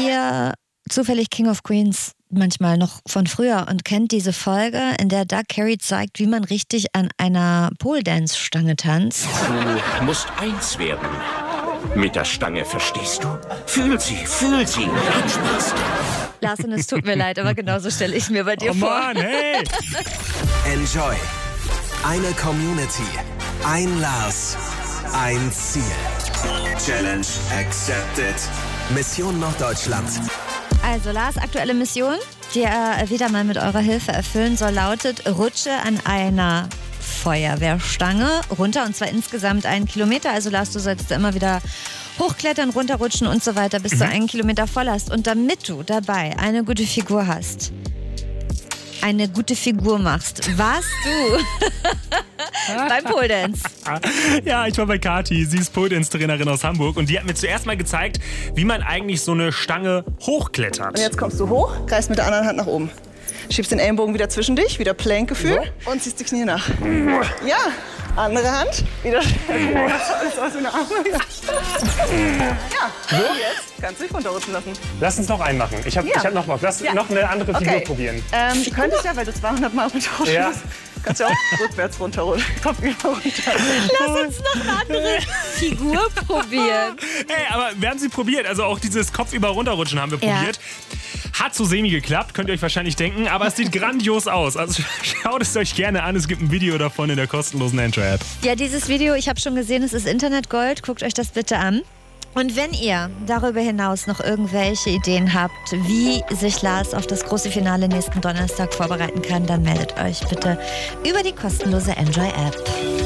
ihr zufällig King of Queens manchmal noch von früher und kennt diese Folge, in der Doug Carey zeigt, wie man richtig an einer Pole-Dance-Stange tanzt? Du musst eins werden. Mit der Stange, verstehst du? Fühl sie. Hat Spaß. Larson, es tut mir leid, aber genauso stelle ich mir bei dir vor. Mann, hey! Enjoy. Eine Community. Ein Lars. Ein Ziel. Challenge accepted. Mission Norddeutschland. Also Lars, aktuelle Mission, die er wieder mal mit eurer Hilfe erfüllen soll, lautet: Rutsche an einer Feuerwehrstange runter, und zwar insgesamt 1 Kilometer. Also Lars, du sollst immer wieder hochklettern, runterrutschen und so weiter, bis du 1 Kilometer voll hast. Und damit du dabei eine gute Figur hast, eine gute Figur machst, warst du beim Pole Dance. Ja, ich war bei Kathi, sie ist Pole Dance Trainerin aus Hamburg, und die hat mir zuerst mal gezeigt, wie man eigentlich so eine Stange hochklettert. Und jetzt kommst du hoch, greifst mit der anderen Hand nach oben. Schiebst den Ellenbogen wieder zwischen dich, wieder Plankgefühl und ziehst die Knie nach. Ja, andere Hand, wieder alles aus in der Arme. Ja, so. Jetzt kannst du dich runterrutschen lassen. Lass uns noch einen machen. Ich hab noch Bock. Lass noch eine andere Figur probieren. Du könntest ja, weil du 200 Mal runterrutschen musst, kannst du auch rückwärts runterrutschen. Kopf wieder runter. Lass uns noch eine andere Figur probieren. Hey, aber wir haben sie probiert. Also auch dieses Kopfüber runterrutschen haben wir probiert. Hat so semi geklappt, könnt ihr euch wahrscheinlich denken, aber es sieht grandios aus. Also schaut es euch gerne an, es gibt ein Video davon in der kostenlosen Enjoy-App. Ja, dieses Video, ich habe schon gesehen, es ist Internetgold, guckt euch das bitte an. Und wenn ihr darüber hinaus noch irgendwelche Ideen habt, wie sich Lars auf das große Finale nächsten Donnerstag vorbereiten kann, dann meldet euch bitte über die kostenlose Enjoy-App.